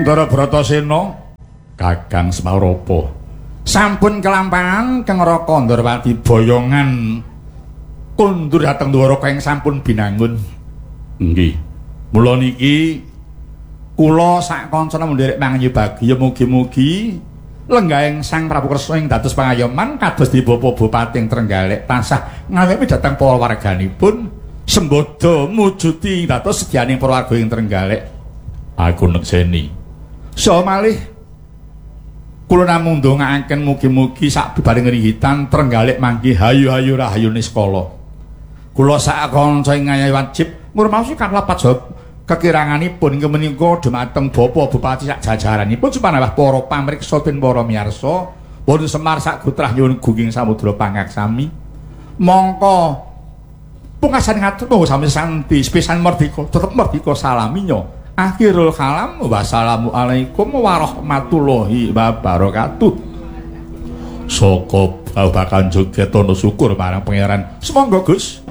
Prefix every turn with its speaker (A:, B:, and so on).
A: Ndara Bratasena, Kakang Smaropa. Sampun kelampahan Kang Raka Ndarawati boyongan kundur dhateng Dwaraka ing sampun binangun. Nggih. Mula niki kula sak kancana mundherek panganyibagi mugi-mugi lenggahing Sang Prabu Kresna ing dados pangayoman kados di Bapak Bupati Trenggalek tansah ngawepi dhateng para warganipun sembodo mujudi dados sedyaning para warga ing Trenggalek. Aku nekseni. So malih kula namung ndongaaken mugi-mugi sak bibaring ngrihitan Trenggalek mangke hayu-hayu rahayu niskala. Kula sak kanca ing ngayahi wajib ngurmasi kalapat kekiranganipun inggih menika dhumateng Bapak Bupati sak jajaranipun supanawah para pamriksa ten para miyarsa wonten Semar sak gutrah nyuwun gunging samudra pangaksami mongko pungkasan ngatur monggo sami santi sepisan merdika tetep merdika salaminya akhirul kalam wassalamualaikum warahmatullahi wabarakatuh. Saka babakan jogetana syukur marang pangeran semangga Gus.